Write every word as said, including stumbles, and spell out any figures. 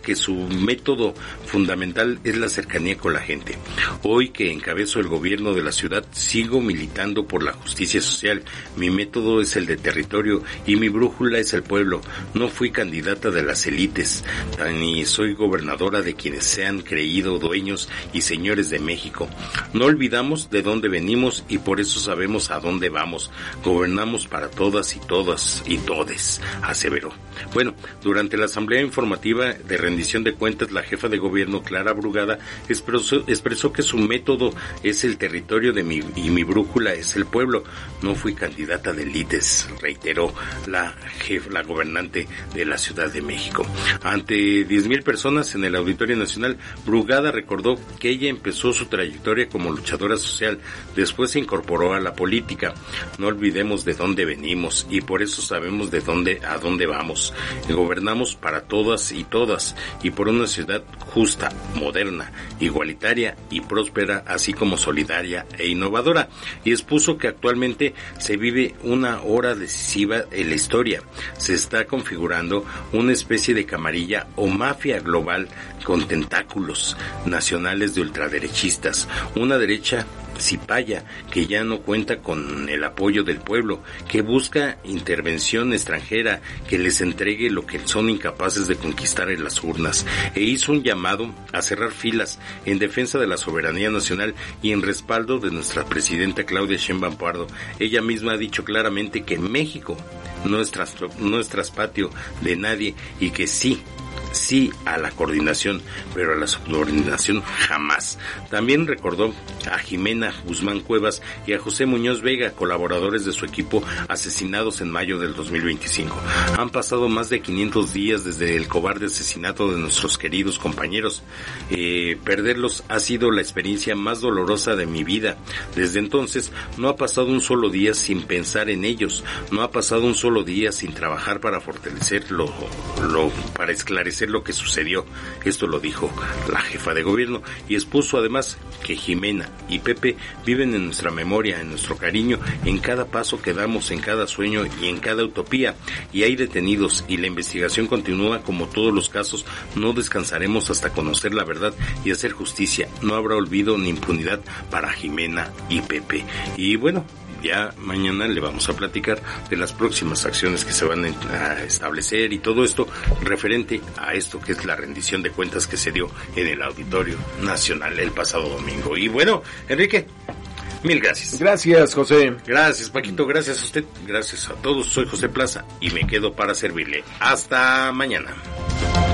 que su método fundamental es la cercanía con la gente. Hoy que encabezo el gobierno de la ciudad, sigo militando por la justicia social. Mi método es el de territorio y mi brújula es el pueblo. No fui candidata de las élites, ni soy gobernadora de quienes se han creído dueños y señores de México. No olvidamos de dónde venimos y por eso sabemos a dónde vamos. Gobernamos para todas y todas y todes, aseveró. Bueno, durante la asamblea informativa de rendición de cuentas, la jefa de gobierno, Clara Brugada, expresó, expresó que su método es el territorio de mi, y mi brújula es el pueblo. No fui candidata de élites, reiteró la jefa, la gobernante de la Ciudad de México. Ante diez mil personas en el Auditorio Nacional, Brugada recordó que ella empezó su trayectoria como luchadora social, después se incorporó a la política. No olvidemos de dónde venimos y por eso sabemos de dónde a dónde vamos. Gobernamos para todas y todas y por una ciudad justa, moderna, igualitaria y próspera, así como solidaria e innovadora. Y expuso que actualmente se vive una hora decisiva en la historia. Se está configurando una especie de camarilla o mafia global con tentáculos nacionales de ultraderechistas, una derecha cipaya que ya no cuenta con el apoyo del pueblo, que busca intervención extranjera que les entregue lo que son incapaces de conquistar en las urnas, e hizo un llamado a cerrar filas en defensa de la soberanía nacional y en respaldo de nuestra presidenta Claudia Sheinbaum Pardo. Ella misma ha dicho claramente que México no es, tras, no es traspatio de nadie y que sí, sí a la coordinación, pero a la subordinación jamás. También recordó a Jimena Guzmán Cuevas y a José Muñoz Vega, colaboradores de su equipo asesinados en mayo del dos mil veinticinco. Han pasado más de quinientos días desde el cobarde asesinato de nuestros queridos compañeros. Eh, perderlos ha sido la experiencia más dolorosa de mi vida. Desde entonces no ha pasado un solo día sin pensar en ellos, no ha pasado un solo día sin trabajar para fortalecer lo, lo para esclarecer lo que sucedió. Esto lo dijo la jefa de gobierno y expuso además que Jimena y Pepe viven en nuestra memoria, en nuestro cariño, en cada paso que damos, en cada sueño y en cada utopía. Y hay detenidos y la investigación continúa como todos los casos. No descansaremos hasta conocer la verdad y hacer justicia. No habrá olvido ni impunidad para Jimena y Pepe. Y bueno, ya mañana le vamos a platicar de las próximas acciones que se van a establecer y todo esto referente a esto que es la rendición de cuentas que se dio en el Auditorio Nacional el pasado domingo. Y bueno, Enrique, mil gracias. Gracias, José. Gracias, Paquito. Gracias a usted. Gracias a todos. Soy José Plaza y me quedo para servirle. Hasta mañana.